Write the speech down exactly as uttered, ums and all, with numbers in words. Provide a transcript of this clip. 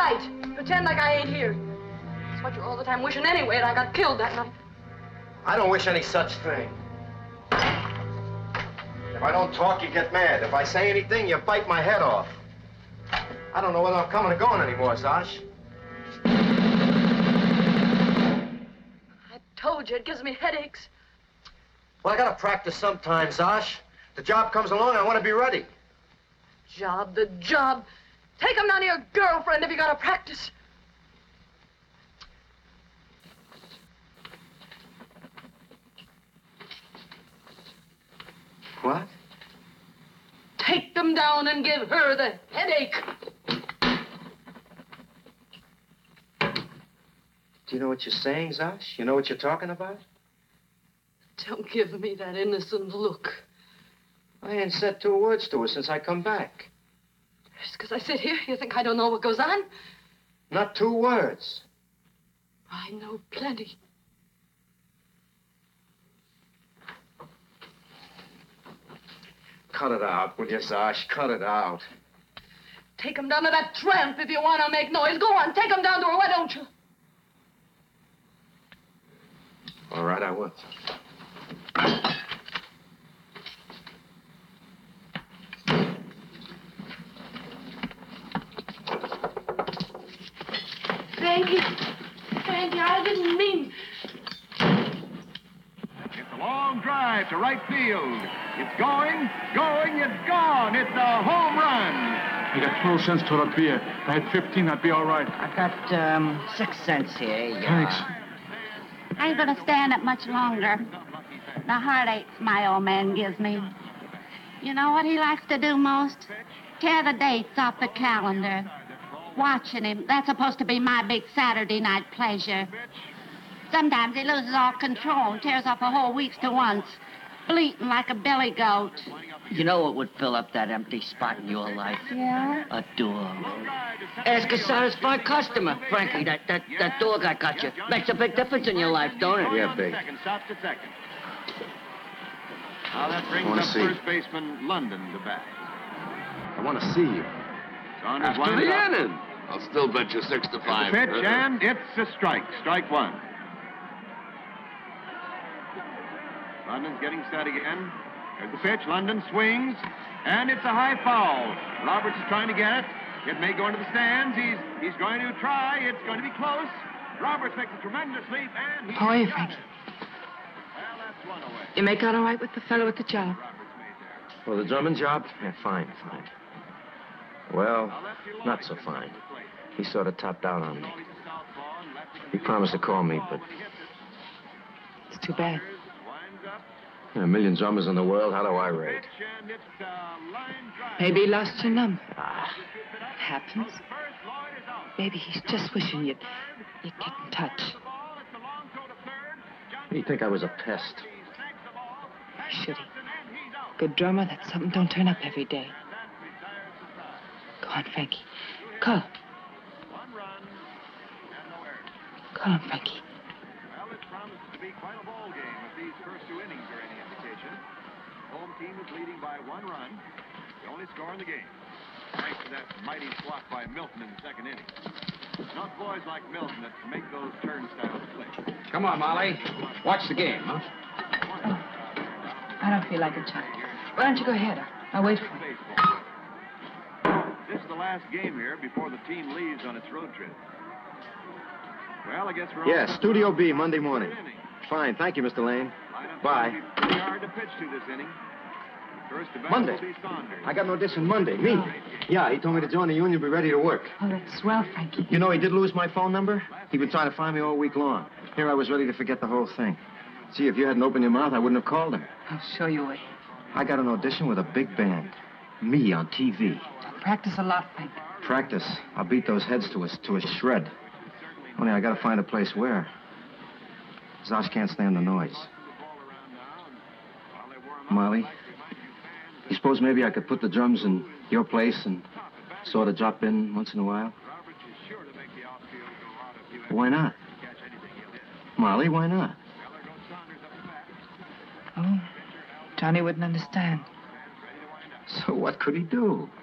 right. Pretend like I ain't here. That's what you're all the time wishing anyway, and I got killed that night. I don't wish any such thing. If I don't talk, you get mad. If I say anything, you bite my head off. I don't know whether I'm coming or going anymore, Zosh. I told you, it gives me headaches. Well, I gotta practice sometimes, Zosh. The job comes along, I want to be ready. Job, the job. Take him down to your girlfriend if you gotta practice. What? Take them down and give her the headache. Do you know what you're saying, Zosh? You know what you're talking about? Don't give me that innocent look. I ain't said two words to her since I come back. Just because I sit here, you think I don't know what goes on? Not two words. I know plenty. Cut it out, will you, Zosh? Cut it out. Take him down to that tramp if you want to make noise. Go on, take him down to her, why don't you? All right, I will. Frankie, Frankie, I didn't mean... It's a long drive to right field. It's going, going, it's gone. It's a home run. I got twelve cents toward a beer. If I had fifteen, I'd be all right. I got, um, six cents here. Yeah. Thanks. I ain't gonna stand it much longer. The heartaches my old man gives me. You know what he likes to do most? Tear the dates off the calendar. Watching him, that's supposed to be my big Saturday night pleasure. Sometimes he loses all control and tears off a whole week's to once, bleating like a billy goat. You know what would fill up that empty spot in your life? Yeah? A door. Ask a satisfied customer. Frankie, that, that, that dog I got you makes a big difference in your life, don't it? Yeah, big. Second, stops at second. Now that brings wanna up see. first baseman London to bat. I want to see you. Saunders After winds the up. inning. I'll still bet you six to five. Pitch, and it's a strike. Strike one. London's getting set again. There's the pitch. London swings, and it's a high foul. Roberts is trying to get it. It may go into the stands. He's he's going to try. It's going to be close. Roberts makes a tremendous leap, and he How are you, got Frankie? it. Well, that's one away. You make out all right with the fellow at the job? Roberts made there. Well, the Drummond job? Yeah, fine, fine. Well, not so fine. He sort of topped out on me. He promised to call me, but... It's too bad. There are a million drummers in the world. How do I rate? Maybe he lost your number. Ah, It happens. Maybe he's just wishing you'd, you'd get in touch. do you think I was a pest? Why should he? Good drummer, that's something don't turn up every day. Go on, Frankie. Call. Call him, Frankie. Well, it promises to be quite a ball game if these first two innings are any indication. Home team is leading by one run, the only score in the game. Thanks to that mighty swat by Milton in the second inning. It's not boys like Milton that make those turnstiles click. Come on, Molly. Watch the game, huh? I don't feel like it, Chuck. Why don't you go ahead? I'll wait for you. This is the last game here before the team leaves on its road trip. Well, I guess we're Yeah, all- Studio B, Monday morning. Fine, thank you, Mister Lane. Lineup Bye. will be pretty hard to pitch to this inning. First to bat Monday. will be Saunders. I got an audition Monday. Me? Yeah, he told me to join the union, be ready to work. Oh, that's swell, Frankie. You know, he did lose my phone number. He'd been trying to find me all week long. Here I was ready to forget the whole thing. See, if you hadn't opened your mouth, I wouldn't have called him. I'll show you it. I got an audition with a big band. Me on T V. Practice a lot, Frank. Practice. I'll beat those heads to a, to a shred. Only I gotta find a place where. Zosh can't stand the noise. Molly, you suppose maybe I could put the drums in your place and sort of drop in once in a while? Why not? Molly, why not? Oh, Johnny wouldn't understand. So what could he do?